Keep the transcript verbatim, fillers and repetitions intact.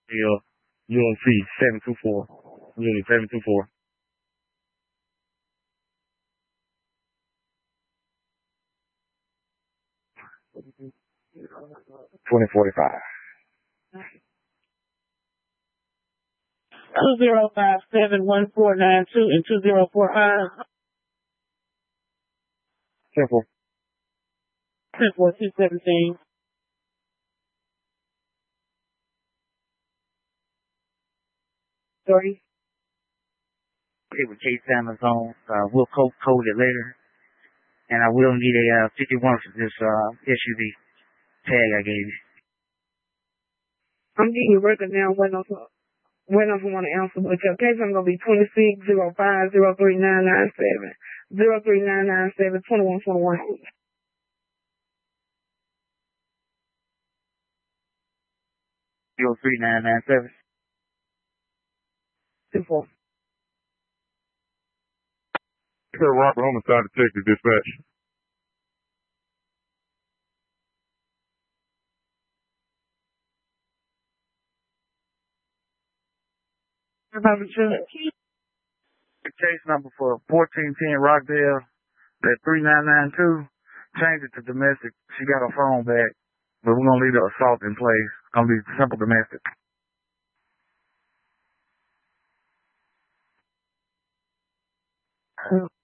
Bill, U M C seven two four. Unit seven two four. Twenty forty five. Two zero five seven one four nine two and two zero four five. Ten four. Ten four two seventeen. Sorry. Okay, with Chase Amazon, uh, we'll code, code it later. And I will need a uh, fifty-one for this uh, S U V tag I gave you. I'm getting working now. Waiting on waiting on someone to answer. But your case I'm gonna be twenty six zero five zero three nine nine seven zero three nine nine seven twenty one twenty one. Zero three nine nine seven. Two four. Sir Robert, homicide detective dispatch. Case number for fourteen ten Rockdale, that three nine nine two. Change it to domestic. She got her phone back, but we're gonna leave the assault in place. It's gonna be simple domestic. Uh,